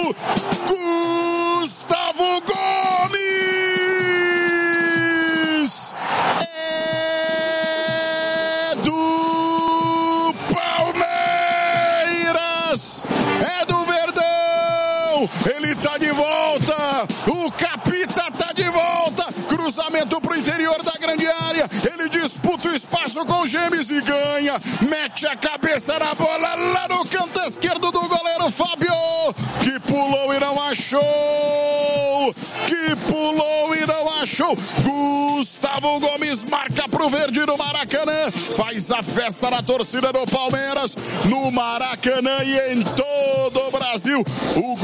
Gustavo Gomes! É do Palmeiras! É do Verdão! Ele tá de volta! O Capita tá de volta! Cruzamento pro interior da grande área. Ele disputa o espaço com o Gemes e ganha. Mete a cabeça na bola lá no canto esquerdo do goleiro Fábio, que pulou e não achou. Gustavo Gomes marca pro verde no Maracanã. Faz a festa na torcida do Palmeiras no Maracanã e em todo o Brasil.